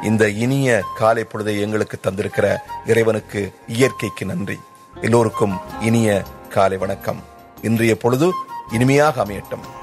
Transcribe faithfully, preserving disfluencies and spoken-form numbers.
இந்த இனிய காலை பொழுதை எங்களுக்கு தந்திருக்கிற இறைவனுக்கு, இயற்கைக்கு நன்றி. எல்லோருக்கும் இனிய காலை வணக்கம். இன்றைய பொழுது இனிமையாக அமையட்டும்.